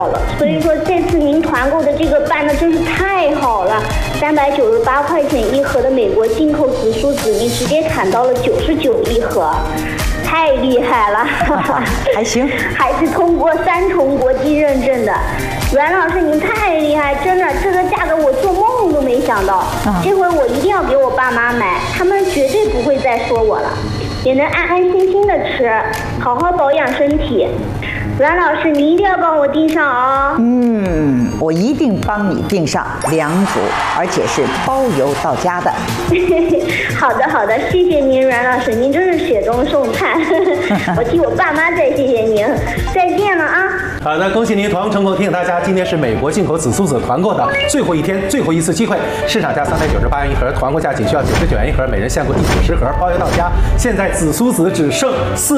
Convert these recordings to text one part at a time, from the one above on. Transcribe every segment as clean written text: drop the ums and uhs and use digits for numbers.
了，所以说这次您团购的这个办的真是太好了，398块钱一盒的美国进口紫苏籽，您直接砍到了99一盒，太厉害了， 还行， 还是通过3重国际认证的。阮老师您太厉害，真的这个价格我做梦都没想到，这回我一定要给我爸妈买，他们绝对不会再说我了，也能安安心心的吃，好好保养身体。阮老师，你一定要帮我订上啊！ 我一定帮你订上2组，而且是包邮到家的。 好的好的，谢谢您，阮老师，您真是雪中送炭。我替我爸妈再谢谢您，再见了啊！ 好的，恭喜您团购成功！提醒大家，今天是美国进口紫苏籽团购的最后一天，最后一次机会。市场价398元一盒，团购价仅需要99元一盒，每人限购1组10盒，包邮到家。现在紫苏籽只剩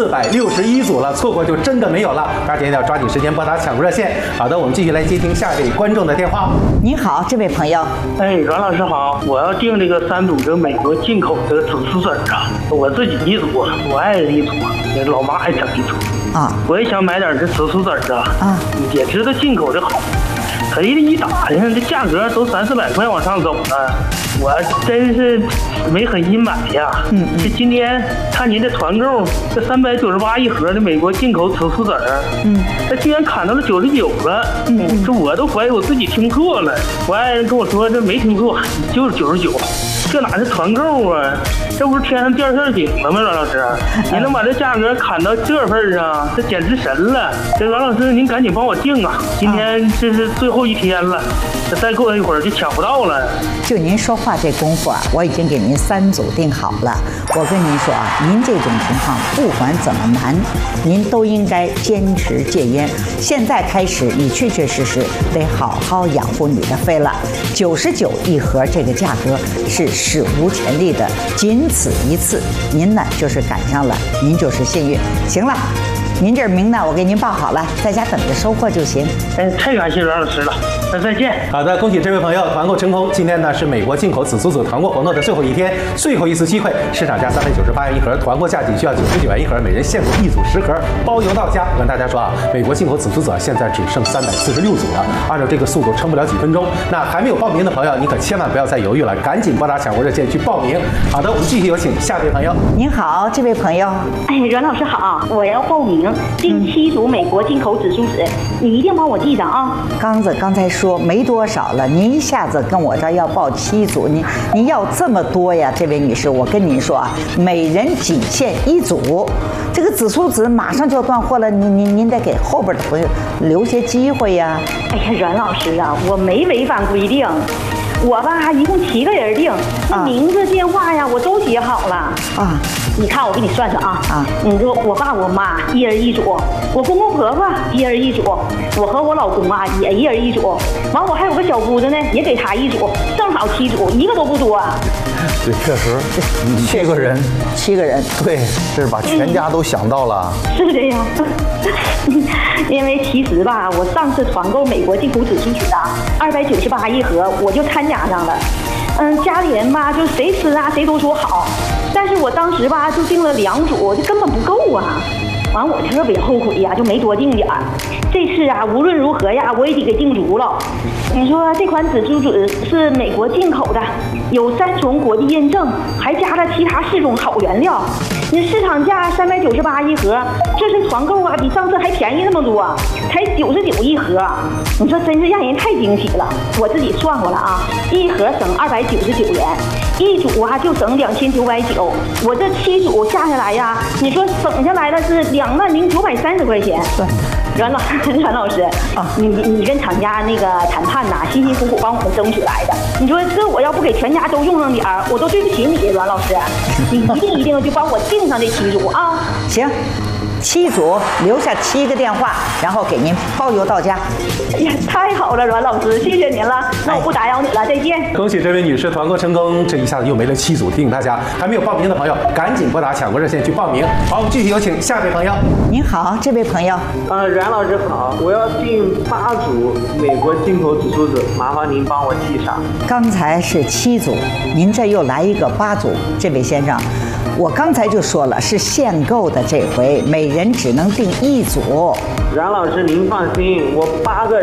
461组了，错过就真的没有了。大家要抓紧时间拨打抢购热线。好的，我们继续来接听下一位观众的电话。 你好，这位朋友。 阮老师好，我要订这个3组这个美国进口的紫苏籽啊，我自己1组，我爱人1组，老妈还整1组啊。 我也想买点这紫苏籽啊，也知道进口的好，可一打听这价格都300-400块往上走了，我真是没狠心买呀。这今天看您的团购，这398一盒的美国进口紫苏籽这居然砍到了99了。这我都怀疑我自己听错了。我爱人跟我说这没听错，就是99，这哪是团购啊？这不是天上掉馅饼了吗？阮老师，您能把这价格砍到这份上，这简直神了！这阮老师，您赶紧帮我订啊！今天这是最后一天了，这再过一会儿就抢不到了。 就您说话这功夫啊，我已经给您3组订好了。我跟您说啊，您这种情况不管怎么难，您都应该坚持戒烟。现在开始，你确确实实得好好养护你的肺了。99一盒这个价格是史无前例的，仅此一次，您呢就是赶上了，您就是幸运。行了，您这名呢我给您报好了，在家等着收货就行。 太感谢阮老师了，那再见。 好的，恭喜这位朋友团购成功。今天呢是美国进口紫苏籽团购活动的最后一天，最后一次机会，市场价398元一盒，团购价仅需要99元一盒，每人限购1组10盒，包邮到家。我跟大家说啊，美国进口紫苏籽现在只剩346组了，按照这个速度撑不了几分钟。那还没有报名的朋友，你可千万不要再犹豫了，赶紧拨打抢购热线去报名。好的，我们继续有请下位朋友。 您好，这位朋友。 阮老师好，我要报名订7组美国进口紫苏籽，你一定帮我记上啊。 刚子刚才说没多少了，您一下子跟我这儿要报7组，您要这么多呀？这位女士，我跟您说啊，每人仅限1组。这个紫苏籽马上就要断货了，您得给后边的朋友留些机会呀。 哎呀，阮老师啊，我没违反规定。我吧，一共7个人订，那名字、电话呀，我都写好了啊。 你看，我给你算算啊。你说我爸我妈1人1组，我公公婆婆1人1组，我和我老公啊也1人1组，完我还有个小姑子呢，也给她1组，正好7组，一个都不多。 对，确实，7个人 ，7个人， 对，这是把全家都想到了。 是这样，因为其实吧，我上次团购美国进口紫苏籽298一盒，我就参加上了。家里人吧，就谁吃啊，谁都说好，但是我当时吧，就订了2组，这根本不够啊。完，我特别后悔呀，就没多订点儿。这次啊，无论如何呀，我也得给订足了。你说这款紫苏籽是美国进口的，有3重国际认证，还加了其他4种好原料。你市场价398一盒，这次团购啊，比上次还便宜那么多，才99一盒。你说真是让人太惊喜了。我自己算过了啊，一盒省299元，1组啊就省2990。我这7组下下来呀，你说省下来的是20930块钱。 对。 阮老师啊，你跟厂家那个谈判呐，辛辛苦苦帮我们争取来的。你说这我要不给全家都用上点儿，我都对不起你，阮老师。你一定就帮我订上这7组啊。 行，7组留下7个电话，然后给您包邮到家。 哎呀，太好了，阮老师，谢谢您了。那我不打扰你了，再见。 恭喜这位女士团购成功，这一下子又没了7组，提醒大家还没有报名的朋友，赶紧拨打抢购热线去报名。好，我们继续有请下位朋友。 您好，这位朋友。 阮老师好，我要订8组美国进口紫苏籽，麻烦您帮我记上。 刚才是7组，您这又来一个8组，这位先生。 我刚才就说了，是限购的，这回每人只能订1组。 冉老师您放心，我8个